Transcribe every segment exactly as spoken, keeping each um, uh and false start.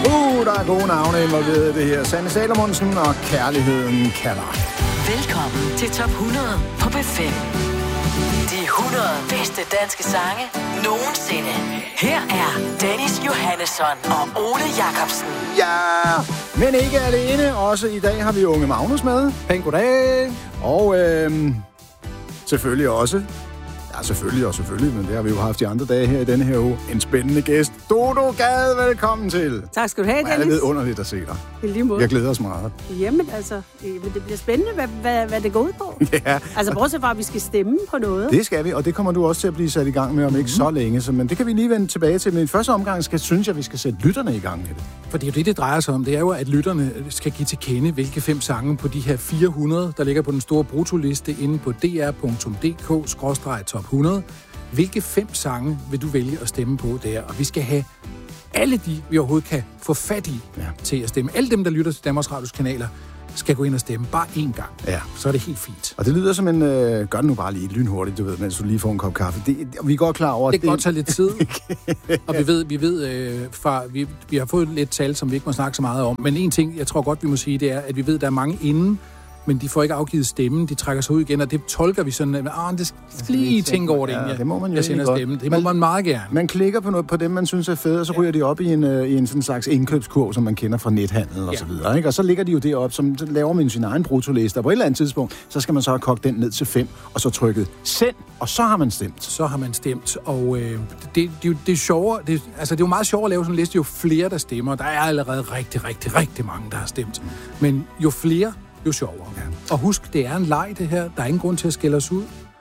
Uh, der er gode navne involveret i det her. Sanne Salomonsen og Kærligheden kalder. Velkommen til Top hundrede på B fem. De hundrede bedste danske sange nogensinde. Her er Dennis Johannesson og Ole Jacobsen. Ja, men ikke alene. Også i dag har vi Unge Magnus med. Pæn goddag. Og øhm, selvfølgelig også... Ja, selvfølgelig og selvfølgelig, men det har vi jo haft de andre dage her i denne her uge. En spændende gæst. Dodo Gade, velkommen til. Tak skal du have, Dennis. Det er lidt underligt at se dig. I lige måde. Jeg glæder os meget. Jamen altså, det bliver spændende, hvad, hvad, hvad det går ud på. Ja. Altså, bortset fra, at vi skal stemme på noget. Det skal vi, og det kommer du også til at blive sat i gang med om ikke mm. så længe. Så, men det kan vi lige vende tilbage til. Men i første omgang skal, synes jeg, vi skal sætte lytterne i gang med det. For det er jo det, det drejer sig om. Det er jo, at lytterne skal give til kende, hvilke fem sange på de her fire hundrede, der ligger på den store brutoliste inde på d r punktum d k skråstreg top hundrede. Hvilke fem sange vil du vælge at stemme på der? Og vi skal have alle de, vi overhovedet kan få fat i ja. til at stemme. Alle dem, der lytter til Danmarks Radios kanaler, skal gå ind og stemme bare én gang. Ja. Så er det helt fint. Og det lyder som en... Øh, gør det nu bare lige lynhurtigt, du ved, mens du lige får en kop kaffe. Det, vi er godt klar over... Det kan godt tage lidt tid. Og vi ved, vi ved øh, fra, vi, vi har fået lidt tal, som vi ikke må snakke så meget om. Men en ting, jeg tror godt, vi må sige, det er, at vi ved, at der er mange inden, men de får ikke afgivet stemmen, de trækker sig ud igen, og det tolker vi sådan, at ah, det skal lige tænke over det, inden ja, det må man jo jeg sender stemmen. Det må man, man meget gerne. Man klikker på noget på dem, man synes er fedt, og så ryger ja. de op i en, uh, i en sådan slags indkøbskurv, som man kender fra nethandel og ja. så videre. Ikke? Og så ligger de jo deroppe, som så laver man sin egen brutoliste, og på et eller andet tidspunkt, så skal man så have kogt den ned til fem, og så trykket send, og så har man stemt. Så har man stemt, og øh, det, det, det, det er sjovere, det, altså det er jo meget sjovere at lave sådan en liste, jo flere der stemmer. Der er allerede rigtig, rigtig, rigtig mange, der har stemt. Mm. Men jo flere, jo sjovere. Ja. Og husk, det er en leg, det her. Der er ingen grund til at skælde os ud.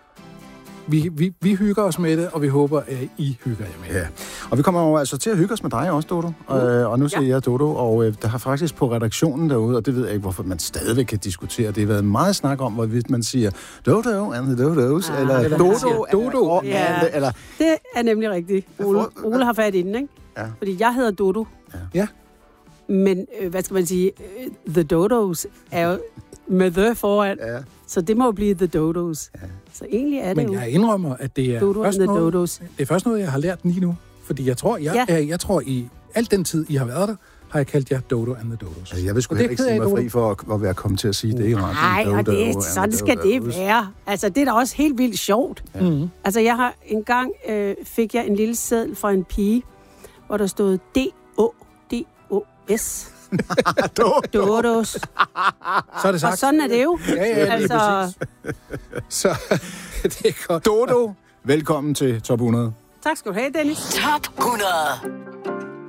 Vi, vi, vi hygger os med det, og vi håber, at I hygger jer med det. Ja. Og vi kommer jo altså til at hygge os med dig også, Dodo. Mm. Øh, og nu siger ja. jeg Dodo, og øh, der har faktisk på redaktionen derude, og det ved jeg ikke, hvorfor man stadigvæk kan diskutere. Det har været meget snak om, hvorvidt man siger Dodo and the Dodos, ah, eller Dodo, Dodo, Dodo ja. and the, eller... Det er nemlig rigtigt. Ole, Ole har fat i den, ikke? Ja. Fordi jeg hedder Dodo. Ja. ja. Men, øh, hvad skal man sige, The Dodos er jo med the foran. Ja. Så det må jo blive The Dodos. Ja. Så egentlig er det Men jo... Men jeg indrømmer, at det er, Dodo først the noget, Dodos. det er først noget, jeg har lært lige nu. Fordi jeg tror, jeg, ja. jeg, jeg tror i al den tid, I har været der, har jeg kaldt jer Dodo and the Dodos. Altså, jeg vil sgu heller ikke sige mig fri for at, at være kommet til at sige det i radioen. Nej, Dodo, og det, sådan skal det være. Altså, det er da også helt vildt sjovt. Ja. Mm-hmm. Altså, jeg har engang øh, fik jeg en lille seddel fra en pige, hvor der stod D O D O S. Dodos. Så er det sagt. Og sådan er det jo. Ja, ja, altså... Så det er godt. Dodo, velkommen til Top hundrede. Tak skal du have, Dennis. Top hundrede.